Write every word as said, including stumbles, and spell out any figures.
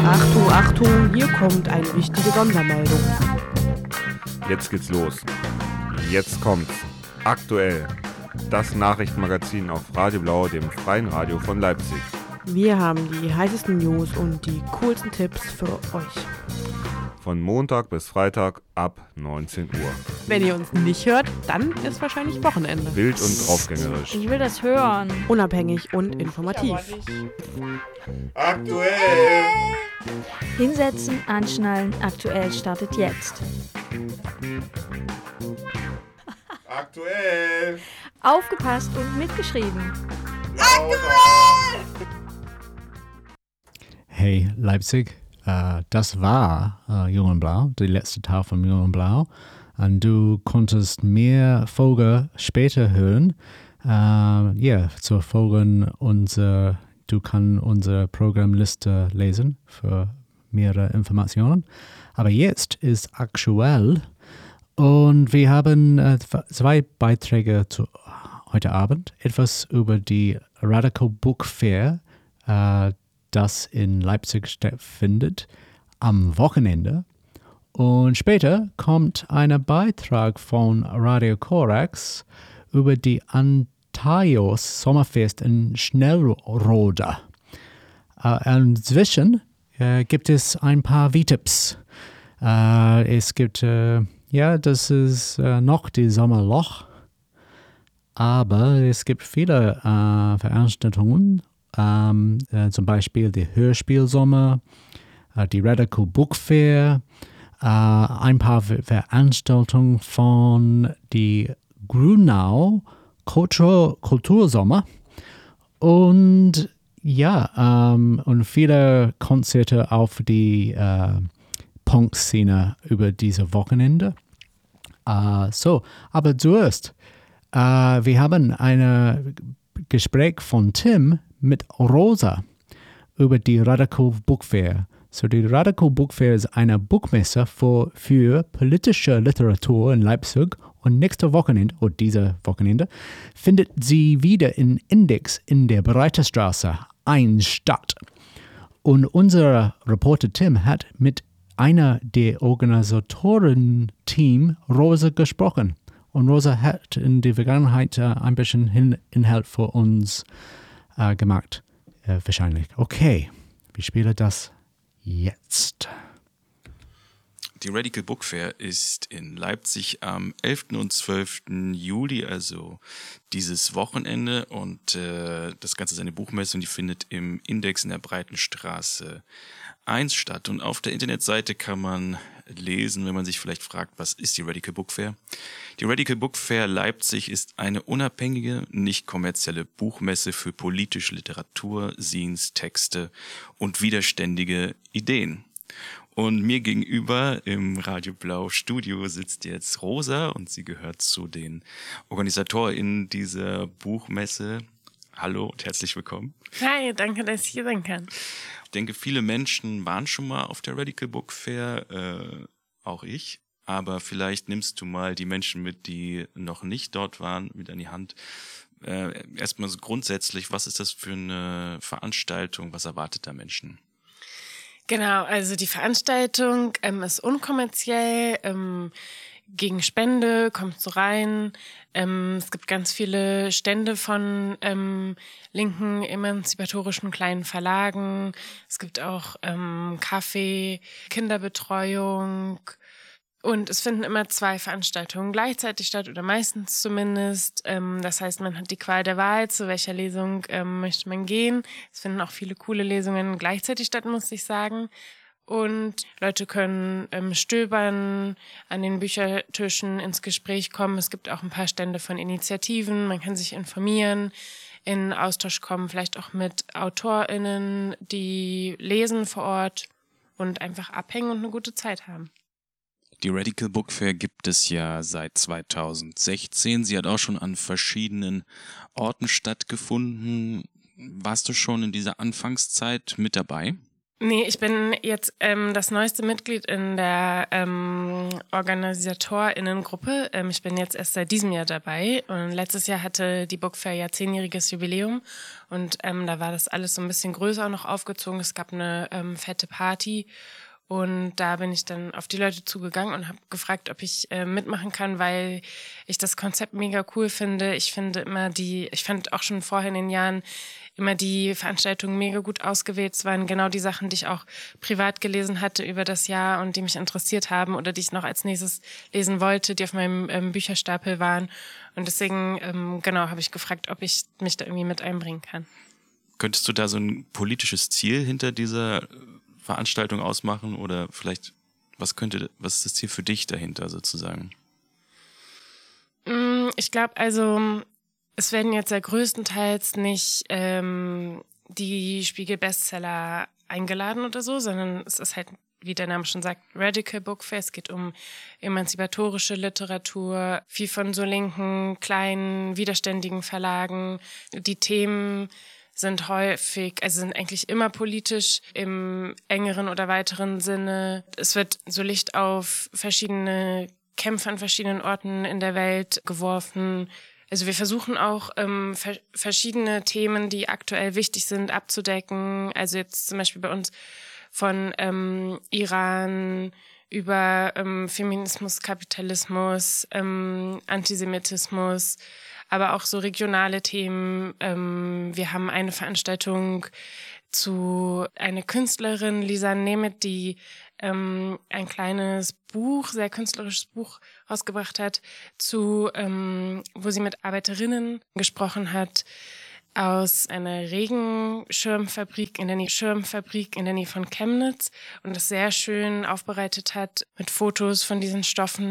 Achtung, Achtung, hier kommt eine wichtige Sondermeldung. Jetzt geht's los. Jetzt kommt's. Aktuell. Das Nachrichtenmagazin auf Radio Blau, dem freien Radio von Leipzig. Wir haben die heißesten News und die coolsten Tipps für euch. Von Montag bis Freitag ab neunzehn Uhr. Wenn ihr uns nicht hört, dann ist wahrscheinlich Wochenende. Wild und draufgängerisch. Ich will das hören. Unabhängig und informativ. Aktuell! Hinsetzen, anschnallen, aktuell startet jetzt. Aktuell! Aufgepasst und mitgeschrieben. Aktuell! Hey Leipzig, äh, das war äh, Jung und Blau, der letzte Teil von Jung und Blau. Und du konntest mehr Folgen später hören. Ja, äh, yeah, zur Folgen unser, du kannst unsere Programmliste lesen für mehrere Informationen. Aber jetzt ist aktuell und wir haben äh, zwei Beiträge zu heute Abend. Etwas über die Radical Book Fair, äh, das in Leipzig stattfindet am Wochenende. Und später kommt ein Beitrag von Radio Korax über die Antaios Sommerfest in Schnellrode. Äh, inzwischen äh, gibt es ein paar V-Tipps. Äh, es gibt, äh, ja, das ist äh, noch die Sommerloch, aber es gibt viele äh, Veranstaltungen. Ähm, äh, zum Beispiel die Hörspielsommer, äh, die Radical Book Fair, äh, ein paar Veranstaltungen von die Grünau Kultur, Kultursommer und ja, ähm, und viele Konzerte auf die äh, Punk-Szene über diese Wochenende. Äh, so, aber zuerst, äh, wir haben ein Gespräch von Tim mit Rosa über die Radical Book Fair. So, die Radical Book Fair ist eine Buchmesse für, für politische Literatur in Leipzig und nächste Wochenende, oder diese Wochenende, findet sie wieder in Index in der Breiterstraße eins statt. Und unser Reporter Tim hat mit einer der Organisatoren-Team, Rosa, gesprochen. Und Rosa hat in der Vergangenheit äh, ein bisschen Hin- Inhalt für uns äh, gemacht. Äh, wahrscheinlich. Okay, wir spielen das jetzt. Die Radical Book Fair ist in Leipzig am elften und zwölften Juli, also dieses Wochenende. Und äh, das Ganze ist eine Buchmesse und die findet im Index in der Breitenstraße eins statt. Und auf der Internetseite kann man lesen, wenn man sich vielleicht fragt, was ist die Radical Book Fair? Die Radical Book Fair Leipzig ist eine unabhängige, nicht kommerzielle Buchmesse für politische Literatur, Zines, Texte und widerständige Ideen. Und mir gegenüber im Radio Blau Studio sitzt jetzt Rosa und sie gehört zu den OrganisatorInnen dieser Buchmesse. Hallo und herzlich willkommen. Hi, danke, dass ich hier sein kann. Ich denke, viele Menschen waren schon mal auf der Radical Book Fair, äh, auch ich. Aber vielleicht nimmst du mal die Menschen mit, die noch nicht dort waren, mit an die Hand. Äh, erstmal so grundsätzlich, was ist das für eine Veranstaltung? Was erwartet da Menschen? Genau, also die Veranstaltung ähm, ist unkommerziell, ähm, gegen Spende, kommt so rein. Ähm, es gibt ganz viele Stände von ähm, linken, emanzipatorischen kleinen Verlagen. Es gibt auch ähm, Kaffee, Kinderbetreuung. Und es finden immer zwei Veranstaltungen gleichzeitig statt oder meistens zumindest. Ähm, das heißt, man hat die Qual der Wahl, zu welcher Lesung ähm, möchte man gehen. Es finden auch viele coole Lesungen gleichzeitig statt, muss ich sagen. Und Leute können ähm, stöbern, an den Büchertischen ins Gespräch kommen. Es gibt auch ein paar Stände von Initiativen. Man kann sich informieren, in Austausch kommen, vielleicht auch mit AutorInnen, die lesen vor Ort und einfach abhängen und eine gute Zeit haben. Die Radical Book Fair gibt es ja seit zweitausendsechzehn. Sie hat auch schon an verschiedenen Orten stattgefunden. Warst du schon in dieser Anfangszeit mit dabei? Nee, ich bin jetzt ähm, das neueste Mitglied in der ähm, OrganisatorInnen-Gruppe. Ähm, ich bin jetzt erst seit diesem Jahr dabei und letztes Jahr hatte die Book Fair ja zehnjähriges Jubiläum und ähm, da war das alles so ein bisschen größer noch aufgezogen. Es gab eine ähm, fette Party und da bin ich dann auf die Leute zugegangen und habe gefragt, ob ich äh, mitmachen kann, weil ich das Konzept mega cool finde. Ich finde immer die, ich fand auch schon vorher in den Jahren immer die Veranstaltungen mega gut ausgewählt. Es waren genau die Sachen, die ich auch privat gelesen hatte über das Jahr und die mich interessiert haben oder die ich noch als nächstes lesen wollte, die auf meinem ähm, Bücherstapel waren. Und deswegen, ähm, genau, habe ich gefragt, ob ich mich da irgendwie mit einbringen kann. Könntest du da so ein politisches Ziel hinter dieser Veranstaltung ausmachen oder vielleicht, was könnte, was ist das Ziel für dich dahinter sozusagen? Ich glaube, also es werden jetzt ja größtenteils nicht ähm, die Spiegel-Bestseller eingeladen oder so, sondern es ist halt, wie der Name schon sagt, Radical Book Fair. Es geht um emanzipatorische Literatur, viel von so linken, kleinen, widerständigen Verlagen. Die Themen sind häufig, also sind eigentlich immer politisch im engeren oder weiteren Sinne. Es wird so Licht auf verschiedene Kämpfe an verschiedenen Orten in der Welt geworfen. Also wir versuchen auch ähm, ver- verschiedene Themen, die aktuell wichtig sind, abzudecken. Also jetzt zum Beispiel bei uns von ähm, Iran über ähm, Feminismus, Kapitalismus, ähm, Antisemitismus, aber auch so regionale Themen. Ähm, wir haben eine Veranstaltung zu einer Künstlerin, Lisa Nemeth, die ähm, ein kleines Buch, sehr künstlerisches Buch rausgebracht hat, zu, ähm, wo sie mit Arbeiterinnen gesprochen hat aus einer Regenschirmfabrik in der Nähe, Schirmfabrik in der Nähe von Chemnitz und das sehr schön aufbereitet hat mit Fotos von diesen Stoffen.